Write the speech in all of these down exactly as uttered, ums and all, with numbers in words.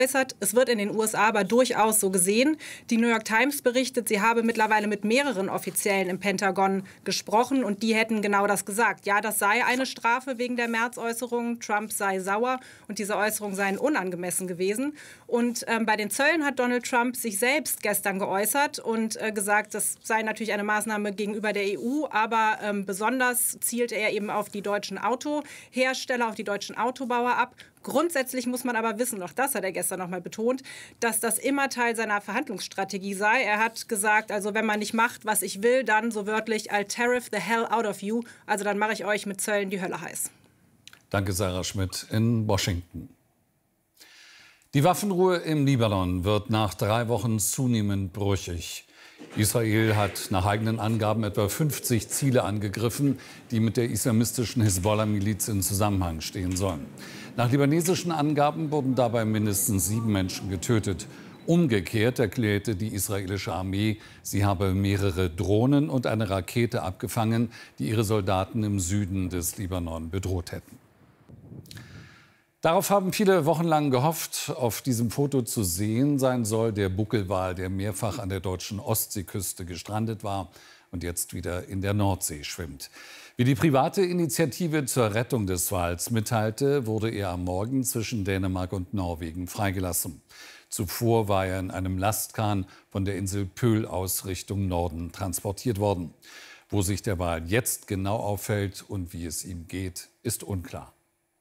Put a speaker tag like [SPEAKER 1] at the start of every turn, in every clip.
[SPEAKER 1] Es wird in den U S A aber durchaus so gesehen. Die New York Times berichtet, sie habe mittlerweile mit mehreren Offiziellen im Pentagon gesprochen und die hätten genau das gesagt. Ja, das sei eine Strafe wegen der März-Äußerung. Trump sei sauer und diese Äußerungen seien unangemessen gewesen. Und ähm, bei den Zöllen hat Donald Trump sich selbst gestern geäußert und äh, gesagt, das sei natürlich eine Maßnahme gegenüber der E U, aber ähm, besonders zielte er eben auf die deutschen Autohersteller, auf die deutschen Autobauer ab. Grundsätzlich muss man aber wissen, auch das hat er gestern noch mal betont, dass das immer Teil seiner Verhandlungsstrategie sei. Er hat gesagt, also wenn man nicht macht, was ich will, dann so wörtlich, I'll tariff the hell out of you. Also dann mache ich euch mit Zöllen die Hölle heiß.
[SPEAKER 2] Danke, Sarah Schmidt in Washington. Die Waffenruhe im Libanon wird nach drei Wochen zunehmend brüchig. Israel hat nach eigenen Angaben etwa fünfzig Ziele angegriffen, die mit der islamistischen Hisbollah-Miliz in Zusammenhang stehen sollen. Nach libanesischen Angaben wurden dabei mindestens sieben Menschen getötet. Umgekehrt erklärte die israelische Armee, sie habe mehrere Drohnen und eine Rakete abgefangen, die ihre Soldaten im Süden des Libanon bedroht hätten. Darauf haben viele wochenlang gehofft. Auf diesem Foto zu sehen sein soll der Buckelwal, der mehrfach an der deutschen Ostseeküste gestrandet war und jetzt wieder in der Nordsee schwimmt. Wie die private Initiative zur Rettung des Wals mitteilte, wurde er am Morgen zwischen Dänemark und Norwegen freigelassen. Zuvor war er in einem Lastkahn von der Insel Pöhl aus Richtung Norden transportiert worden. Wo sich der Wal jetzt genau aufhält und wie es ihm geht, ist unklar.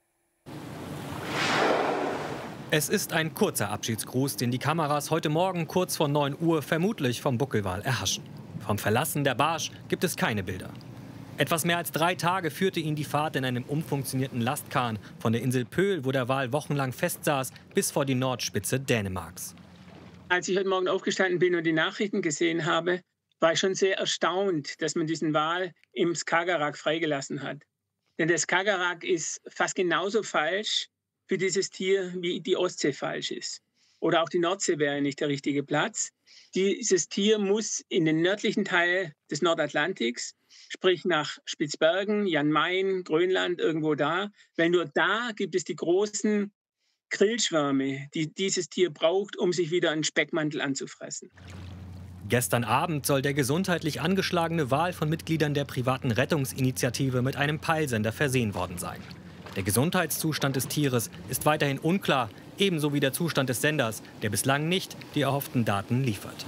[SPEAKER 3] Es ist ein kurzer Abschiedsgruß, den die Kameras heute Morgen kurz vor neun Uhr vermutlich vom Buckelwal erhaschen. Vom Verlassen der Barsch gibt es keine Bilder. Etwas mehr als drei Tage führte ihn die Fahrt in einem umfunktionierten Lastkahn von der Insel Pöhl, wo der Wal wochenlang festsaß, bis vor die Nordspitze Dänemarks.
[SPEAKER 4] Als ich heute Morgen aufgestanden bin und die Nachrichten gesehen habe, war ich schon sehr erstaunt, dass man diesen Wal im Skagerrak freigelassen hat. Denn der Skagerrak ist fast genauso falsch für dieses Tier, wie die Ostsee falsch ist. Oder auch die Nordsee wäre nicht der richtige Platz. Dieses Tier muss in den nördlichen Teil des Nordatlantiks, sprich nach Spitzbergen, Jan Mayen, Grönland, irgendwo da. Weil nur da gibt es die großen Grillschwärme, die dieses Tier braucht, um sich wieder einen Speckmantel anzufressen.
[SPEAKER 3] Gestern Abend soll der gesundheitlich angeschlagene Wal von Mitgliedern der privaten Rettungsinitiative mit einem Peilsender versehen worden sein. Der Gesundheitszustand des Tieres ist weiterhin unklar, ebenso wie der Zustand des Senders, der bislang nicht die erhofften Daten liefert.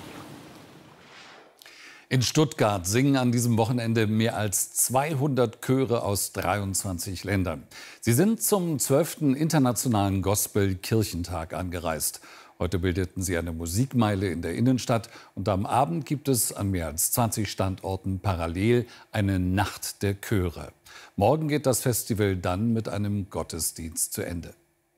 [SPEAKER 2] In Stuttgart singen an diesem Wochenende mehr als zweihundert Chöre aus dreiundzwanzig Ländern. Sie sind zum zwölften Internationalen Gospel-Kirchentag angereist. Heute bildeten sie eine Musikmeile in der Innenstadt und am Abend gibt es an mehr als zwanzig Standorten parallel eine Nacht der Chöre. Morgen geht das Festival dann mit einem Gottesdienst zu Ende.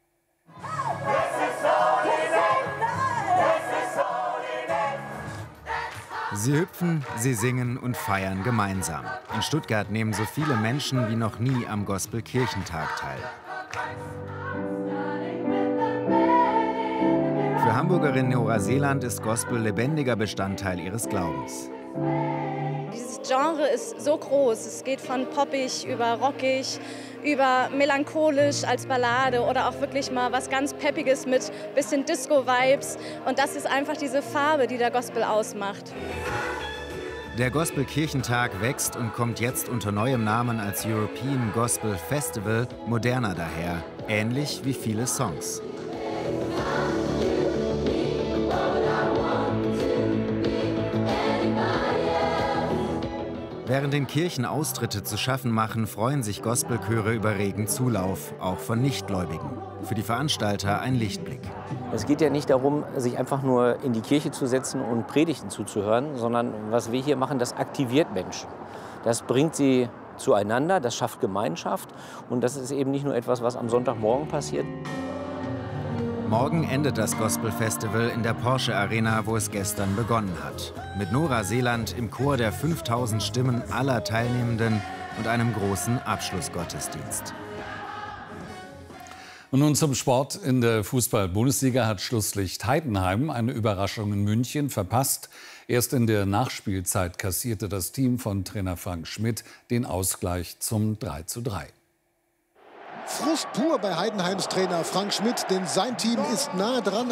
[SPEAKER 5] Sie hüpfen, sie singen und feiern gemeinsam. In Stuttgart nehmen so viele Menschen wie noch nie am Gospel-Kirchentag teil. Für Hamburgerin Nora Seeland ist Gospel lebendiger Bestandteil ihres Glaubens.
[SPEAKER 6] Dieses Genre ist so groß. Es geht von poppig über rockig, über melancholisch als Ballade oder auch wirklich mal was ganz Peppiges mit bisschen Disco-Vibes. Und das ist einfach diese Farbe, die der Gospel ausmacht.
[SPEAKER 5] Der Gospel-Kirchentag wächst und kommt jetzt unter neuem Namen als European Gospel Festival moderner daher, ähnlich wie viele Songs. Während den Kirchen Austritte zu schaffen machen, freuen sich Gospelchöre über regen Zulauf, auch von Nichtgläubigen. Für die Veranstalter ein Lichtblick.
[SPEAKER 7] Es geht ja nicht darum, sich einfach nur in die Kirche zu setzen und Predigten zuzuhören, sondern was wir hier machen, das aktiviert Menschen. Das bringt sie zueinander, das schafft Gemeinschaft und das ist eben nicht nur etwas, was am Sonntagmorgen passiert.
[SPEAKER 5] Morgen endet das Gospel-Festival in der Porsche Arena, wo es gestern begonnen hat. Mit Nora Seeland im Chor der fünftausend Stimmen aller Teilnehmenden und einem großen Abschlussgottesdienst.
[SPEAKER 2] Und nun zum Sport. In der Fußball-Bundesliga hat Schlusslicht Heidenheim eine Überraschung in München verpasst. Erst in der Nachspielzeit kassierte das Team von Trainer Frank Schmidt den Ausgleich zum drei zu drei.
[SPEAKER 8] Frust pur bei Heidenheims Trainer Frank Schmidt, denn sein Team ist nah dran.